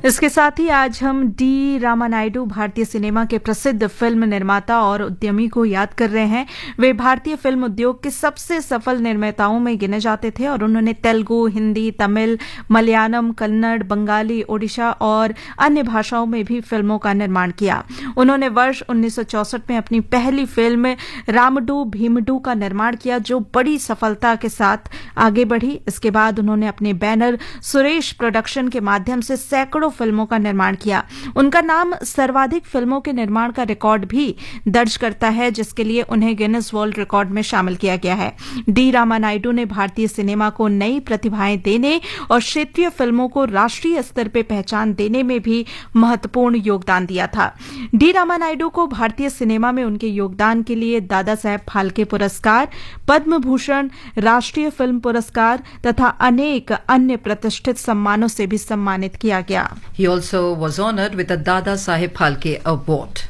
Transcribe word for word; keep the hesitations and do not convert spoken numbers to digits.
इसके साथ ही आज हम डी रामानायडू भारतीय सिनेमा के प्रसिद्ध फिल्म निर्माता और उद्यमी को याद कर रहे हैं। वे भारतीय फिल्म उद्योग के सबसे सफल निर्माताओं में गिने जाते थे और उन्होंने तेलुगु, हिंदी, तमिल, मलयालम, कन्नड़, बंगाली, ओडिशा और अन्य भाषाओं में भी फिल्मों का निर्माण किया। उन्होंने वर्ष उन्नीस सौ चौसठ में अपनी पहली फिल्म रामडू भीमडू का निर्माण किया, जो बड़ी सफलता के साथ आगे बढ़ी। इसके बाद उन्होंने अपने बैनर सुरेश प्रोडक्शन के माध्यम से सैकड़ों फिल्मों का निर्माण किया। उनका नाम सर्वाधिक फिल्मों के निर्माण का रिकॉर्ड भी दर्ज करता है, जिसके लिए उन्हें गिनेस वर्ल्ड रिकॉर्ड में शामिल किया गया है। डी रामानायडू ने भारतीय सिनेमा को नई प्रतिभाएं देने और क्षेत्रीय फिल्मों को राष्ट्रीय स्तर पर पहचान देने में भी महत्वपूर्ण योगदान दिया था। डी रामानायडू को भारतीय सिनेमा में उनके योगदान के लिए दादा साहेब फाल्के पुरस्कार, पद्म भूषण, राष्ट्रीय फिल्म पुरस्कार तथा अनेक अन्य प्रतिष्ठित सम्मानों से भी सम्मानित किया गया। He also was honored with the Dada Saheb Phalke Award.